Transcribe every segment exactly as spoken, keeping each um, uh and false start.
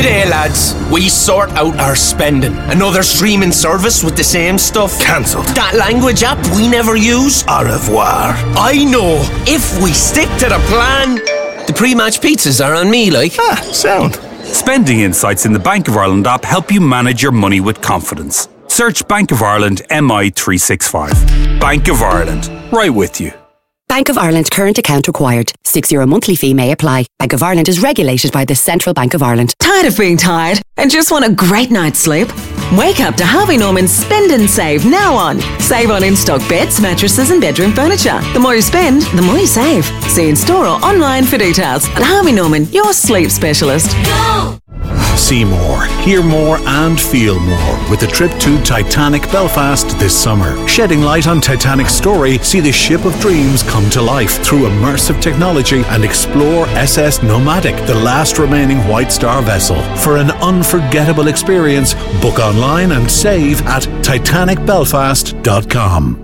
G'day lads, we sort out our spending. Another streaming service with the same stuff. Cancelled. That language app we never use. Au revoir. I know, if we stick to the plan. The pre-match pizzas are on me, like. Ah, sound. Spending insights in the Bank of Ireland app help you manage your money with confidence. Search Bank of Ireland M I three sixty-five. Bank of Ireland, right with you. Bank of Ireland current account required. Six euro monthly fee may apply. Bank of Ireland is regulated by the Central Bank of Ireland. Tired of being tired and just want a great night's sleep? Wake up to Harvey Norman's Spend and Save now on. Save on in-stock beds, mattresses and bedroom furniture. The more you spend, the more you save. See in store or online for details. And Harvey Norman, your sleep specialist. Go! See more, hear more and feel more with a trip to Titanic Belfast this summer. Shedding light on Titanic's story, see the ship of dreams come to life through immersive technology and explore S S Nomadic, the last remaining White Star vessel. For an unforgettable experience, book online and save at titanic belfast dot com.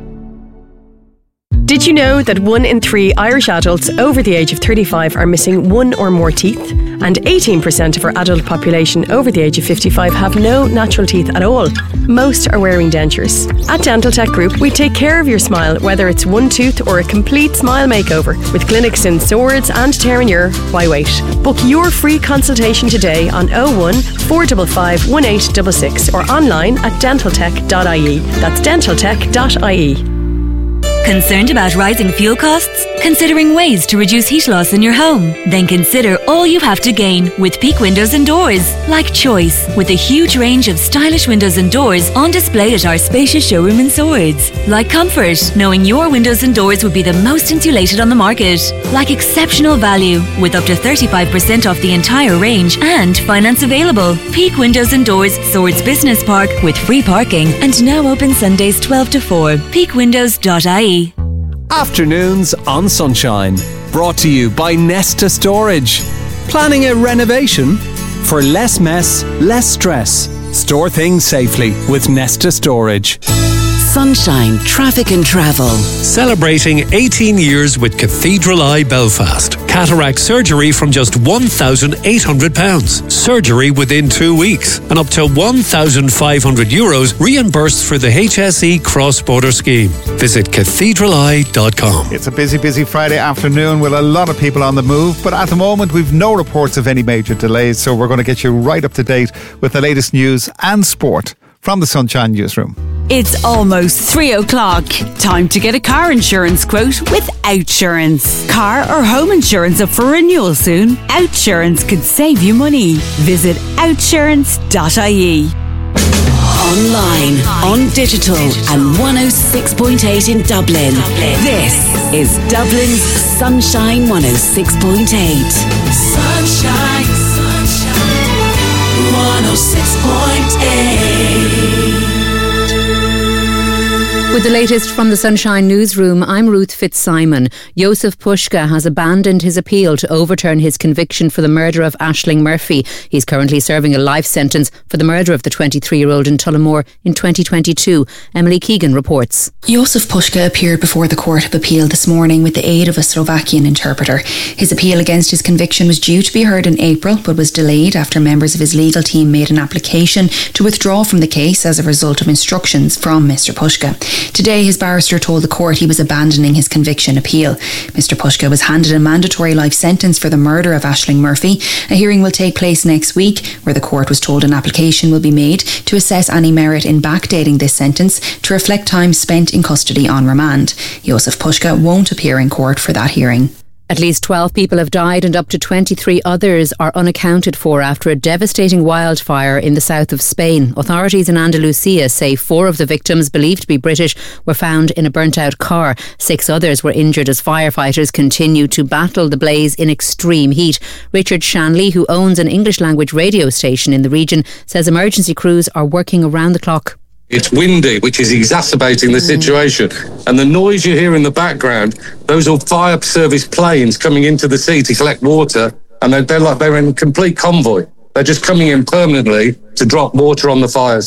Did you know that one in three Irish adults over the age of thirty-five are missing one or more teeth? And eighteen percent of our adult population over the age of fifty-five have no natural teeth at all. Most are wearing dentures. At Dental Tech Group, we take care of your smile, whether it's one tooth or a complete smile makeover. With clinics in Swords and Terenure, why wait? Book your free consultation today on oh one, four five five, one eight six six or online at dental tech dot I E. That's dental tech dot I E. Concerned about rising fuel costs? Considering ways to reduce heat loss in your home? Then consider all you have to gain with Peak Windows and Doors. Like choice, with a huge range of stylish windows and doors on display at our spacious showroom in Swords. Like comfort, knowing your windows and doors would be the most insulated on the market. Like exceptional value, with up to thirty-five percent off the entire range and finance available. Peak Windows and Doors, Swords Business Park, with free parking and now open Sundays twelve to four. peak windows dot I E. Afternoons on Sunshine, brought to you by Nesta Storage. Planning a renovation? For less mess, less stress. Store things safely with Nesta Storage. Sunshine, traffic and travel. Celebrating eighteen years with Cathedral Eye Belfast. Cataract surgery from just one thousand eight hundred pounds. Surgery within two weeks. And up to one thousand five hundred euros reimbursed for the H S E cross-border scheme. Visit cathedral eye dot com. It's a busy, busy Friday afternoon with a lot of people on the move, but at the moment we've no reports of any major delays, so we're going to get you right up to date with the latest news and sport from the Sunshine Newsroom. It's almost three o'clock. Time to get a car insurance quote with Outsurance. Car or home insurance up for renewal soon? Outsurance could save you money. Visit outsurance dot I E. Online, on digital, and one oh six point eight in Dublin. This is Dublin's Sunshine one oh six point eight. Sunshine, sunshine, one oh six point eight. With the latest from the Sunshine Newsroom, I'm Ruth Fitzsimon. Jozef Puska has abandoned his appeal to overturn his conviction for the murder of Aisling Murphy. He's currently serving a life sentence for the murder of the twenty-three-year-old in Tullamore in twenty twenty-two. Emily Keegan reports. Jozef Puska appeared before the Court of Appeal this morning with the aid of a Slovakian interpreter. His appeal against his conviction was due to be heard in April, but was delayed after members of his legal team made an application to withdraw from the case as a result of instructions from Mister Puska. Today, his barrister told the court he was abandoning his conviction appeal. Mister Puska was handed a mandatory life sentence for the murder of Aisling Murphy. A hearing will take place next week, where the court was told an application will be made to assess any merit in backdating this sentence to reflect time spent in custody on remand. Jozef Puska won't appear in court for that hearing. At least twelve people have died and up to twenty-three others are unaccounted for after a devastating wildfire in the south of Spain. Authorities in Andalusia say four of the victims, believed to be British, were found in a burnt-out car. Six others were injured as firefighters continue to battle the blaze in extreme heat. Richard Shanley, who owns an English-language radio station in the region, says emergency crews are working around the clock. It's windy, which is exacerbating the situation. And the noise you hear in the background, those are fire service planes coming into the sea to collect water, and they're, they're like they're in complete convoy. They're just coming in permanently to drop water on the fires.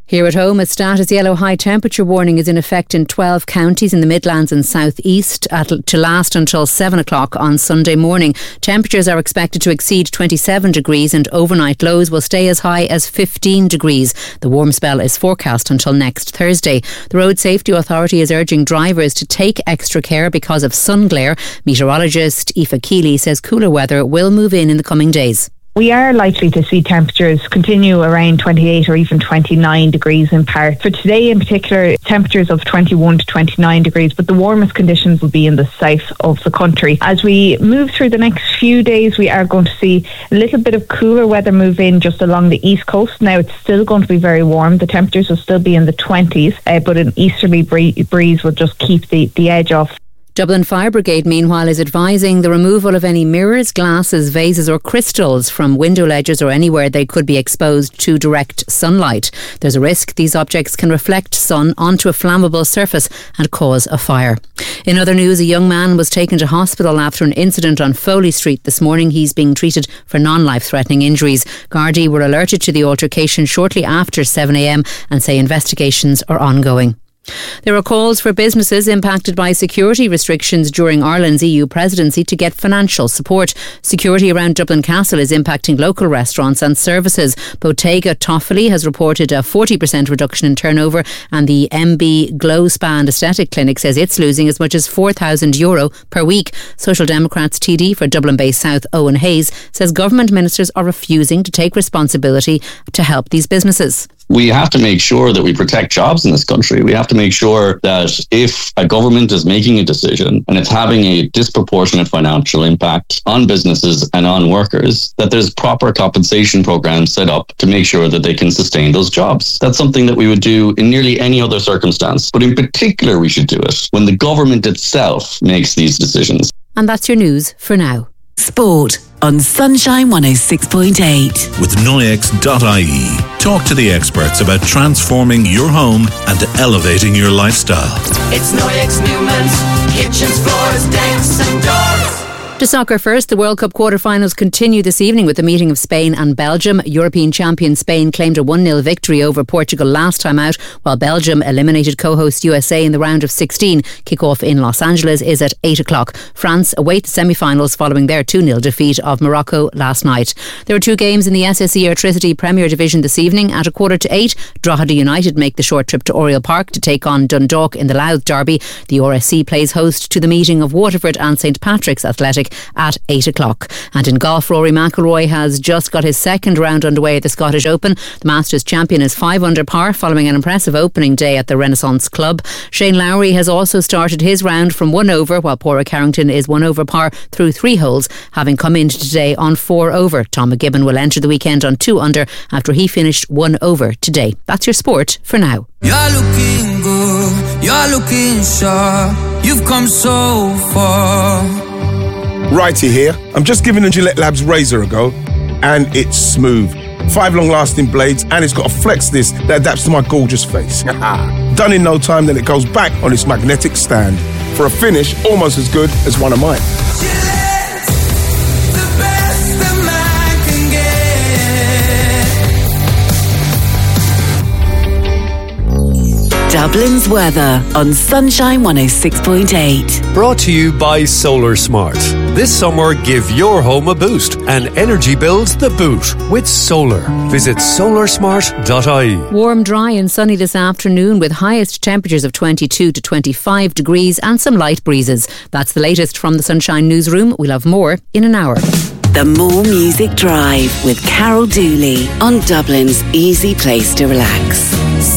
Here at home, a status yellow high temperature warning is in effect in twelve counties in the Midlands and South East at, to last until seven o'clock on Sunday morning. Temperatures are expected to exceed twenty-seven degrees and overnight lows will stay as high as fifteen degrees. The warm spell is forecast until next Thursday. The Road Safety Authority is urging drivers to take extra care because of sun glare. Meteorologist Aoife Keeley says cooler weather will move in in the coming days. We are likely to see temperatures continue around twenty-eight or even twenty-nine degrees in parts. For today in particular, temperatures of twenty-one to twenty-nine degrees, but the warmest conditions will be in the south of the country. As we move through the next few days, we are going to see a little bit of cooler weather move in just along the east coast. Now it's still going to be very warm. The temperatures will still be in the twenties, uh, but an easterly bree- breeze will just keep the, the edge off. Dublin Fire Brigade, meanwhile, is advising the removal of any mirrors, glasses, vases or crystals from window ledges or anywhere they could be exposed to direct sunlight. There's a risk these objects can reflect sun onto a flammable surface and cause a fire. In other news, a young man was taken to hospital after an incident on Foley Street this morning. He's being treated for non-life-threatening injuries. Gardaí were alerted to the altercation shortly after seven a.m. and say investigations are ongoing. There are calls for businesses impacted by security restrictions during Ireland's E U presidency to get financial support. Security around Dublin Castle is impacting local restaurants and services. Bottega Toffoli has reported a forty percent reduction in turnover, and the M B Glow Spa and Aesthetic Clinic says it's losing as much as four thousand euro per week. Social Democrats T D for Dublin-based South, Owen Hayes, says government ministers are refusing to take responsibility to help these businesses. We have to make sure that we protect jobs in this country. We have to make sure that if a government is making a decision and it's having a disproportionate financial impact on businesses and on workers, that there's proper compensation programs set up to make sure that they can sustain those jobs. That's something that we would do in nearly any other circumstance. But in particular, we should do it when the government itself makes these decisions. And that's your news for now. Sport on Sunshine one oh six point eight. With Noyex dot I E. Talk to the experts about transforming your home and elevating your lifestyle. It's Noyex Newman's kitchens, floors, decks and doors. To soccer first, the World Cup quarter-finals continue this evening with the meeting of Spain and Belgium. European champion Spain claimed a one nil victory over Portugal last time out, while Belgium eliminated co-host U S A in the round of sixteen. Kick-off in Los Angeles is at eight o'clock. France await the semi-finals following their two nil defeat of Morocco last night. There are two games in the S S E Airtricity Premier Division this evening. At a quarter to eight, Drogheda United make the short trip to Oriel Park to take on Dundalk in the Louth Derby. The R S C plays host to the meeting of Waterford and St Patrick's Athletic at eight o'clock. And in golf, Rory McIlroy has just got his second round underway at the Scottish Open. The Masters champion is five under par following an impressive opening day at the Renaissance Club. Shane Lowry has also started his round from one over, while Padraig Harrington is one over par through three holes, having come into today on four over. Tom McGibbon will enter the weekend on two under after he finished one over today. That's your sport for now. You're looking good, you're looking sharp, you've come so far. Righty here. I'm just giving the Gillette Labs razor a go, and it's smooth. Five long-lasting blades, and it's got a flex disc that adapts to my gorgeous face. Done in no time, then it goes back on its magnetic stand for a finish almost as good as one of mine. Gillette, the best a man can get. Dublin's weather on Sunshine one oh six point eight. Brought to you by Solar Smart. This summer, give your home a boost and energy bills the boot with solar. Visit solar smart dot I E. Warm, dry and sunny this afternoon with highest temperatures of twenty-two to twenty-five degrees and some light breezes. That's the latest from the Sunshine Newsroom. We'll have more in an hour. The More Music Drive with Carol Dooley on Dublin's easy place to relax.